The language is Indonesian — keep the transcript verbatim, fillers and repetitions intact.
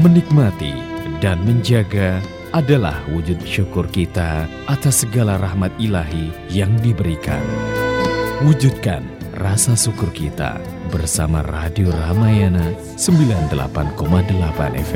Menikmati dan menjaga adalah wujud syukur kita atas segala rahmat ilahi yang diberikan. Wujudkan rasa syukur kita bersama Radio Ramayana sembilan puluh delapan koma delapan F M.